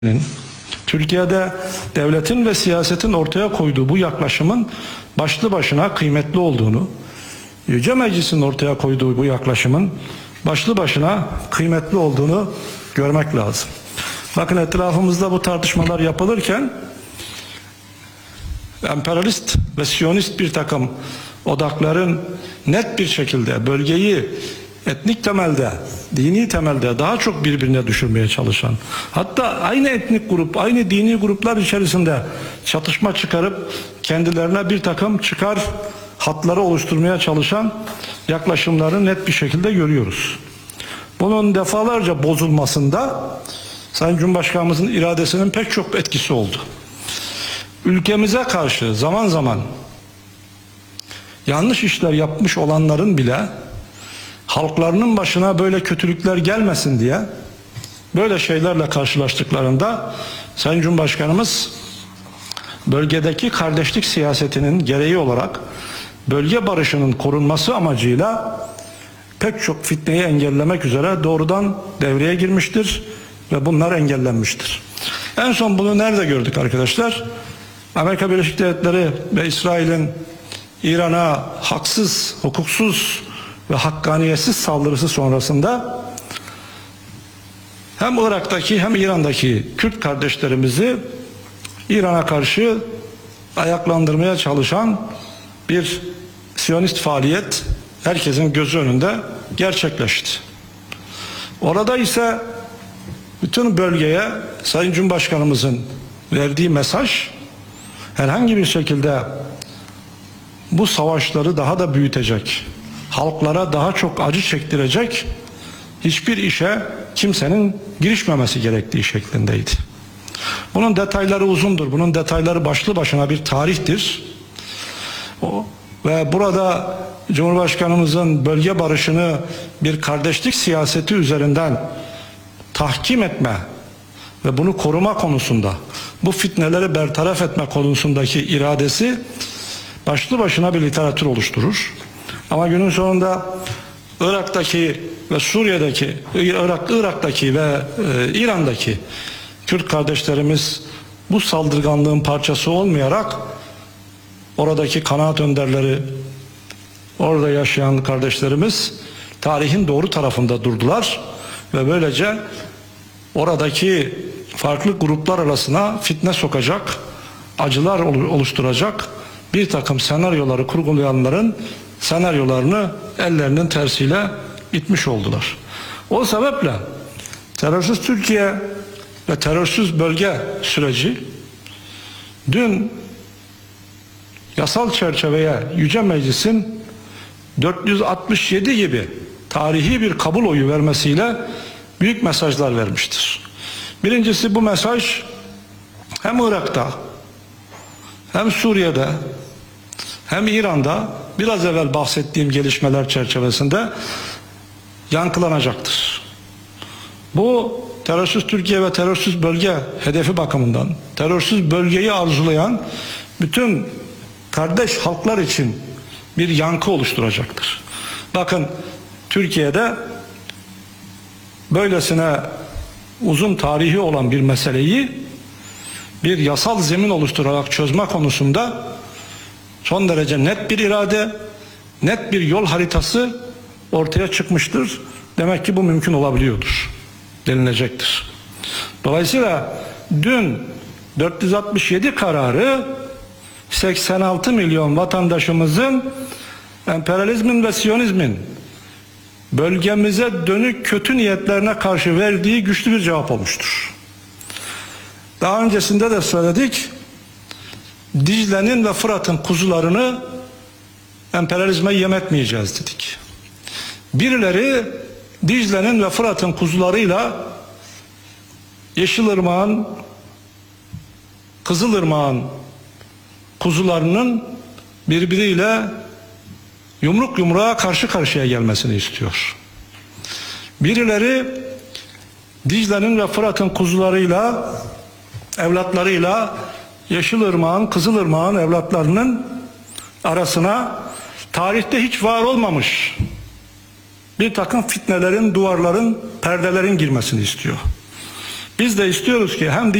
Türkiye'de devletin ve siyasetin ortaya koyduğu bu yaklaşımın başlı başına kıymetli olduğunu, Yüce Meclis'in ortaya koyduğu bu yaklaşımın başlı başına kıymetli olduğunu görmek lazım. Bakın, etrafımızda bu tartışmalar yapılırken emperyalist ve siyonist bir takım odakların net bir şekilde bölgeyi etnik temelde, dini temelde daha çok birbirine düşürmeye çalışan, hatta aynı etnik grup, aynı dini gruplar içerisinde çatışma çıkarıp kendilerine bir takım çıkar hatları oluşturmaya çalışan yaklaşımları net bir şekilde görüyoruz. Bunun defalarca bozulmasında Sayın Cumhurbaşkanımızın iradesinin pek çok etkisi oldu. Ülkemize karşı zaman zaman yanlış işler yapmış olanların bile halklarının başına böyle kötülükler gelmesin diye böyle şeylerle karşılaştıklarında Sayın Cumhurbaşkanımız bölgedeki kardeşlik siyasetinin gereği olarak bölge barışının korunması amacıyla pek çok fitneyi engellemek üzere doğrudan devreye girmiştir ve bunlar engellenmiştir. En son bunu nerede gördük arkadaşlar? Amerika Birleşik Devletleri ve İsrail'in İran'a haksız, hukuksuz ve hakkaniyetsiz saldırısı sonrasında hem Irak'taki hem İran'daki Kürt kardeşlerimizi İran'a karşı ayaklandırmaya çalışan bir Siyonist faaliyet herkesin gözü önünde gerçekleşti. Orada ise bütün bölgeye Sayın Cumhurbaşkanımızın verdiği mesaj herhangi bir şekilde bu savaşları daha da büyütecek, halklara daha çok acı çektirecek hiçbir işe kimsenin girişmemesi gerektiği şeklindeydi. Bunun detayları uzundur. Bunun detayları başlı başına bir tarihtir. Ve burada Cumhurbaşkanımızın bölge barışını bir kardeşlik siyaseti üzerinden tahkim etme ve bunu koruma konusunda, bu fitneleri bertaraf etme konusundaki iradesi başlı başına bir literatür oluşturur. Ama günün sonunda Irak'taki ve Suriye'deki, Irak'taki ve İran'daki Kürt kardeşlerimiz bu saldırganlığın parçası olmayarak oradaki kanaat önderleri, orada yaşayan kardeşlerimiz tarihin doğru tarafında durdular ve böylece oradaki farklı gruplar arasına fitne sokacak, acılar oluşturacak bir takım senaryoları kurgulayanların senaryolarını ellerinin tersiyle itmiş oldular. O sebeple terörsüz Türkiye ve terörsüz bölge süreci dün yasal çerçeveye Yüce Meclis'in 467 gibi tarihi bir kabul oyu vermesiyle büyük mesajlar vermiştir. Birincisi, bu mesaj hem Irak'ta hem Suriye'de hem İran'da biraz evvel bahsettiğim gelişmeler çerçevesinde yankılanacaktır. Bu terörsüz Türkiye ve terörsüz bölge hedefi bakımından terörsüz bölgeyi arzulayan bütün kardeş halklar için bir yankı oluşturacaktır. Bakın, Türkiye'de böylesine uzun tarihi olan bir meseleyi bir yasal zemin oluşturarak çözme konusunda son derece net bir irade, net bir yol haritası ortaya çıkmıştır. Demek ki bu mümkün olabiliyordur denilecektir. Dolayısıyla dün 467 kararı 86 milyon vatandaşımızın emperyalizmin ve siyonizmin bölgemize dönük kötü niyetlerine karşı verdiği güçlü bir cevap olmuştur. Daha öncesinde de söyledik, Dicle'nin ve Fırat'ın kuzularını emperyalizme yem etmeyeceğiz dedik. Birileri Dicle'nin ve Fırat'ın kuzularıyla Yeşilırmak'ın, Kızılırmak'ın kuzularının birbiriyle yumruk yumruğa karşı karşıya gelmesini istiyor. Birileri Dicle'nin ve Fırat'ın kuzularıyla, evlatlarıyla Yeşilırmak'ın, Kızılırmak'ın evlatlarının arasına tarihte hiç var olmamış bir takım fitnelerin, duvarların, perdelerin girmesini istiyor. Biz de istiyoruz ki hem